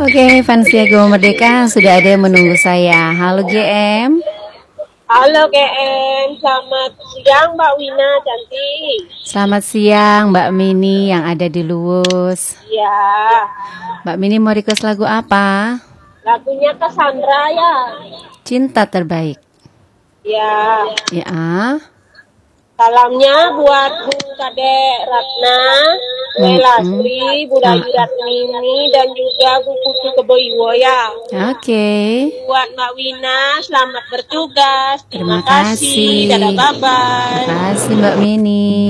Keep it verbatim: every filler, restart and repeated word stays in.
Oke, fans Tiago Merdeka sudah ada yang menunggu saya. Halo G M. Halo G M, selamat siang Mbak Wina cantik. Selamat siang Mbak Mini yang ada di Luwus. Ya. Mbak Mini mau request lagu apa? Lagunya Cassandra ya. Cinta Terbaik. Ya. Ya. Salamnya buat Bu Kadek Ratna, Bu Hmm, Lasri, Bu Dayu Ratmini, dan juga Bu Putu Keboiwo ya. Oke. Buat Mbak Wina, selamat bertugas. Terima Terima kasih. kasih. Dadah, bye-bye. Terima kasih Mbak Mini.